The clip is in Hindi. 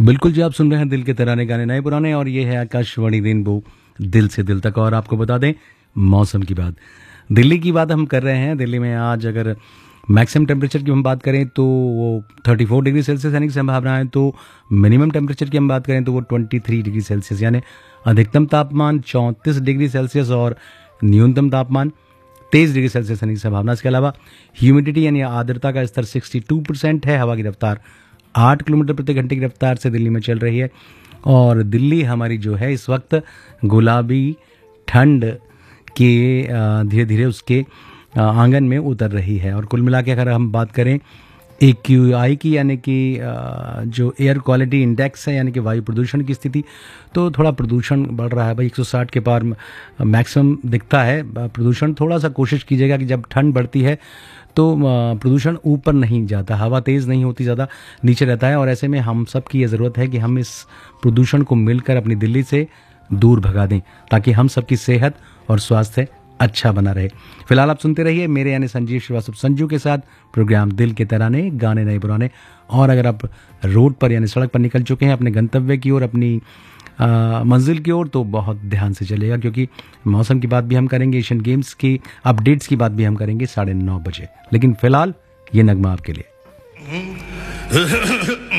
बिल्कुल जी, आप सुन रहे हैं दिल के तराने गाने नए पुराने, और ये है आकाशवाणी रेनबो दिल से दिल तक। और आपको बता दें मौसम की बात, दिल्ली की बात हम कर रहे हैं। दिल्ली में आज अगर मैक्सिमम टेम्परेचर की हम बात करें तो वो 34 डिग्री सेल्सियस यानी कि संभावना है, तो मिनिमम टेम्परेचर की हम बात करें तो वो 23 डिग्री सेल्सियस यानी अधिकतम तापमान 34 डिग्री सेल्सियस और न्यूनतम तापमान 23 डिग्री सेल्सियस यानी कि संभावना। इसके अलावा ह्यूमिडिटी यानी आर्द्रता का स्तर 62% है। हवा की रफ्तार 8 किलोमीटर प्रति घंटे की रफ्तार से दिल्ली में चल रही है, और दिल्ली हमारी जो है इस वक्त गुलाबी ठंड के धीरे धीरे उसके आंगन में उतर रही है। और कुल मिला के अगर हम बात करें AQI की यानी कि जो एयर क्वालिटी इंडेक्स है यानी कि वायु प्रदूषण की स्थिति, तो थोड़ा प्रदूषण बढ़ रहा है भाई। 160 के पार मैक्सिमम दिखता है प्रदूषण। थोड़ा सा कोशिश कीजिएगा कि जब ठंड बढ़ती है तो प्रदूषण ऊपर नहीं जाता, हवा तेज़ नहीं होती, ज़्यादा नीचे रहता है। और ऐसे में हम सब की ये ज़रूरत है कि हम इस प्रदूषण को मिलकर अपनी दिल्ली से दूर भगा दें, ताकि हम सबकी सेहत और स्वास्थ्य अच्छा बना रहे। फिलहाल आप सुनते रहिए मेरे यानी संजीव श्रीवास्तव संजू के साथ प्रोग्राम दिल के तराने गाने नए पुराने। और अगर आप रोड पर यानी सड़क पर निकल चुके हैं अपने गंतव्य की ओर, अपनी मंजिल की ओर, तो बहुत ध्यान से चलेगा, क्योंकि मौसम की बात भी हम करेंगे, एशियन गेम्स की अपडेट्स की बात भी हम करेंगे 9:30 बजे। लेकिन फिलहाल ये नगमा आपके लिए।